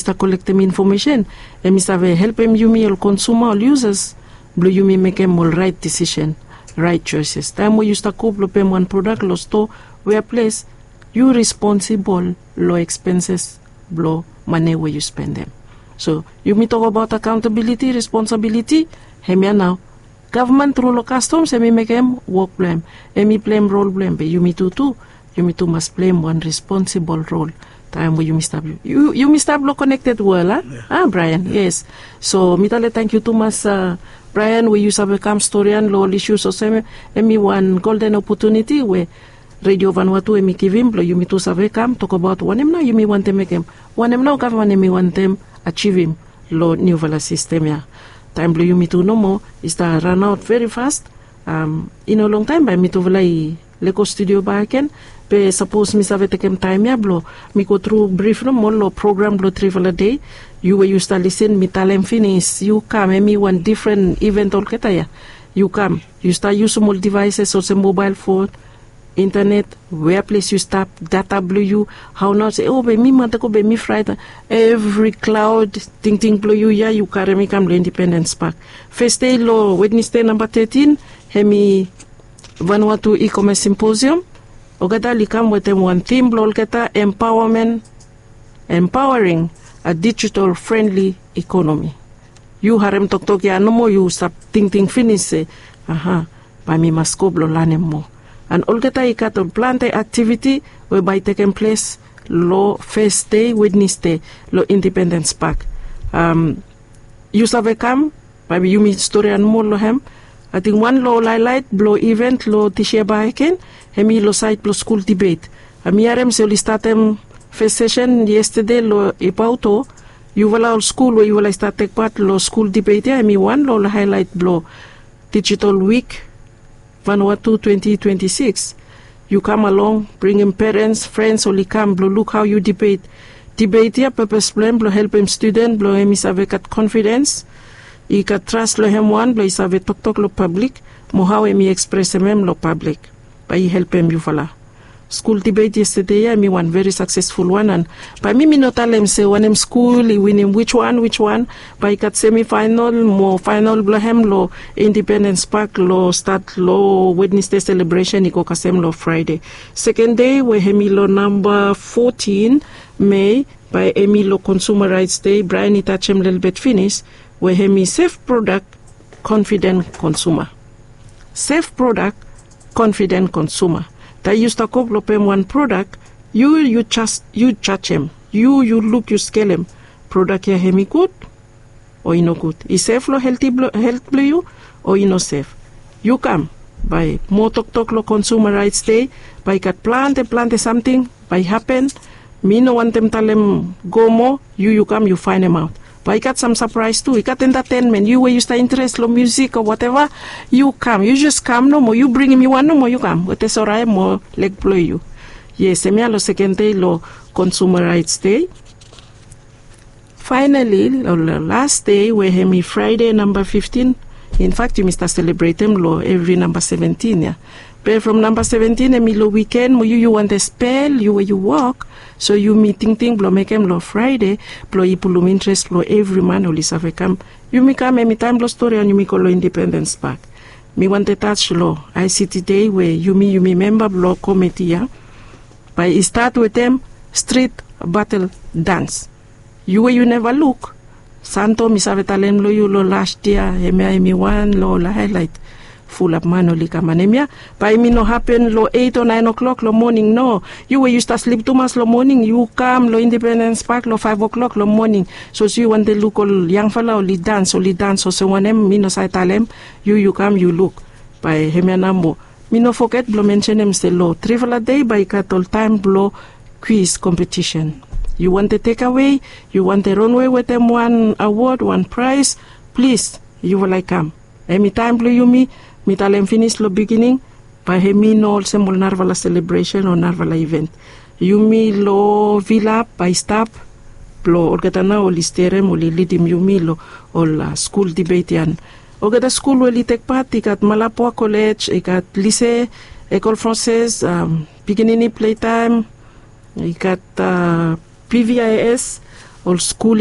start collecting information. And we start helping you all consumer all users. Blue you make them all right decision, right choices. Time when you start developing one product, lo store where place, you responsible low expenses, blow money where you spend them. So you me talk about accountability, responsibility. Hemia now. Government rule of customs, and me make them work blame. And me blame role blame. But you me too. You me too must blame one responsible role. Time where you must have you must have connected well, huh? Yeah. Brian, yeah. Yes. So me thank you too much, Brian. We use have a come story and law issues so same. And me one golden opportunity where Radio Vanuatu and me give him. You me too have come talk about one him now. You me want them make him. One him now government me want them achieve him. Law new vala system ya. Time blue you me too no more. Is that run out very fast. In a long time by me to vala leko studio ba again. Pe suppose mi save takem time ya blo mi go through brief no more lo program blo travel a day you used to listen mi talem finish you come and me one different event all keta ya you come you start use small devices or some mobile phone internet where place you stop data blue you how not say oh be mi mata ko be mi friday every cloud ting blue you ya you carry me come Independence Park first day lo Wednesday number 13 hemi Vanuatu e-commerce symposium. Ogada likam with them one theme blol keta empowering a digital friendly economy. You harem tok ya no mo you stop ting finish say by me must go blo lanem mo. And all keta ikato plante activity whereby taking place lo first day Wednesday lo Independence Park. You save come by you meet story and more lo hem. I think one law highlight blow event lo tisha bahiken hemi lo site blow school debate. Amiarem se li startem first session yesterday lo ipauto you wala all school where you wala start take part lo school debate ya hemi one lo highlight blow digital week Vanuatu 2026. You come along bringing parents friends or li come blow look how you debate ya purpose plan blow help him student blow hemi save kat confidence. I ka trust lo hem one blow isave tok lo public mo how mi express em lo public by help em you fala school debate yesterday I me one very successful one and by me not tell him say one school he win him which one by kat semi-final mo final blow hem lo Independence Park lo start lo Wednesday celebration iko kasem lo Friday second day we hemi lo number 14 May by emi lo Consumer Rights Day Brian itachem little bit finish we hemi safe product confident consumer safe product confident consumer that used to develop one product you judge him you look you scale him product ya hemi good or you no good is safe lo health blue you or you no safe you come by more talk lo Consumer Rights Day by kat plant something by happen me no want them tell them go more you come you find them out. But I got some surprise too. I got entertainment. You where you start interest in music or whatever, you come. You just come no more. You bring me one no more. You come. What is alright more leg blow you. Yes, me lo second day lo Consumer Rights Day. Finally, last day we have me Friday number 15. In fact, you must celebrate them lo every number 17. Yeah. But from number 17, me lo weekend, you want a spell, you where you walk. So you meeting blow make em lo Friday, blow ipulum interest blow every man or lisave come. You me come every time blow story and you me call lo Independence Park. Me want to touch law ICT Day where you me member blow committee ya. But it start with them street battle dance. You where you never look. Santo mi save talem lo you lo last year, emi one lo la highlight. Full of manoli kamanemia. By me no happen lo 8 or 9 o'clock lo morning. No. You where you start sleep too much lo morning. You come lo Independence Park lo 5 o'clock lo morning. So you want to look all young fella or dance. So when me no say talem, you come you look. By hemianambo. Me no forget blow mention them say lo. Travel day by cat all time blow quiz competition. You want to take away, you want to run away with them one award, one prize, please, you will like come. Every time blow you me talem finish lo beginning, by me no also mol narvala celebration or narvala event. You me lo villa by stop, blow orgatana o listerem o lidim you me lo or school debate yan. Ogada school will take part, ikat Malapua College, ikat lycée, école française, beginning playtime, ikat PVIS, or school